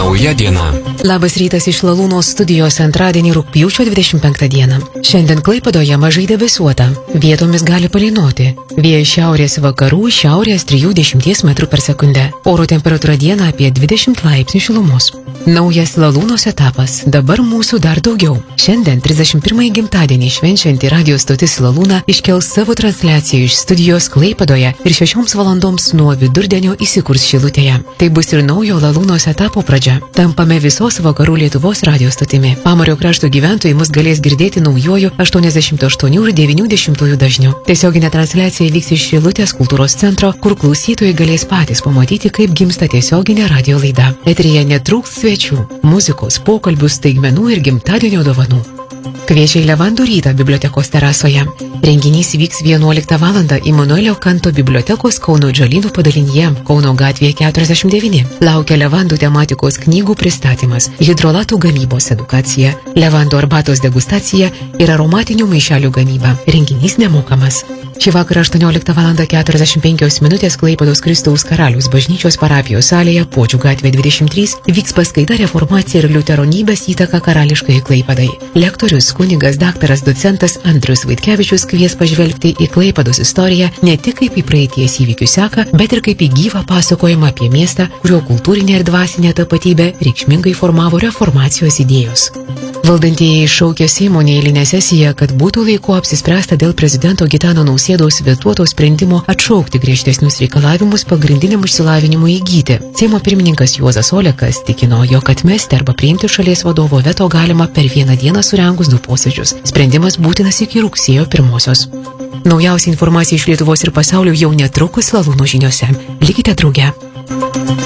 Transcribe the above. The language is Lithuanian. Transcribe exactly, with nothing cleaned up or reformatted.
Nauja diena. Labas rytas iš Lalūnos studijos antradienį rugpjūčio dvidešimt penktą dieną. Šiandien Klaipėdoje mažai debesuota. Vietomis gali palynoti. Vėjas šiaurės vakarų, šiaurės trijų dešimties metrų per sekundę. Oro temperatūra dieną apie dvidešimt laipsnių šilumos. Naujas Lalūnos etapas. Dabar mūsų dar daugiau. Šiandien trisdešimt pirmąjį gimtadienį švenčianti radio stotis Lalūna iškels savo transliaciją iš studijos Klaipėdoje ir šešioms valandoms nuo vidurdienio įsikurs Šilutėje. Tai bus ir naujo Lalūnos etapo pradžia. Tampame visos vakarų Lietuvos radio stotimi. Pamario krašto gyventojai mus galės girdėti naujoju aštuoniasdešimt aštuonių ir devynių dešimtųjų dažniu. Tiesioginė transliacija vyks iš Šilutės kultūros centro, kur klausytojai galės patys pamatyti, kaip gimsta tiesioginė radio laida. Eteryje netrūks svečių, muzikos, pokalbių, staigmenų ir gimtadienio dovanų. Kviečia į Levandų rytą bibliotekos terasoje. Renginys vyks vienuoliktą valandą Imanuelio Kanto bibliotekos Kauno Džolynų padalinyje, Kauno gatvėje keturiasdešimt devyni. Laukia Levandų tematikos knygų pristatymas, hidrolatų gamybos edukacija, Levandų arbatos degustacija ir aromatinių maišelių gamyba. Renginys nemokamas. Šį vakarą aštuonioliktą valandą keturiasdešimt penkios minutės Klaipėdos Kristaus Karaliaus bažnyčios parapijos salėje Počių gatvė dvidešimt trys vyks paskaita Reformacija ir liuteronybės įtaka karališkai Klaipėdai. Lektorius kunigas daktaras docentas Andrius Vaitkevičius kvies pažvelgti į Klaipėdos istoriją ne tik kaip į praeities įvykių seką, bet ir kaip į gyvą pasakojimą apie miestą, kurio kultūrinė ir dvasinė tapatybė reikšmingai formavo reformacijos idėjos. Valdantieji šaukė Seimo neeilinę sesiją, kad būtų laiku apsispręsta dėl prezidento Gitano Nausėdos vetuoto sprendimo atšaukti griežtesnius reikalavimus pagrindiniam išsilavinimui įgyti. Seimo pirmininkas Juozas Olekas tikino, jog atmesti arba priimti šalies vadovo veto galima per vieną dieną surengus du posėdžius. Sprendimas būtinas iki rugsėjo pirmosios. Naujausia informacija iš Lietuvos ir pasaulio jau netrukus Lalūno žiniose. Likite drauge.